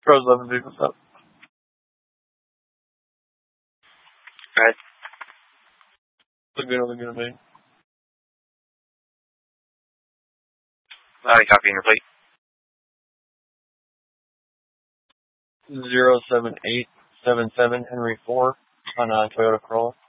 Pros 11, dude, what's up? Alright. Look good, man. Copy your plate. 07877 Henry 4 on Toyota Corolla.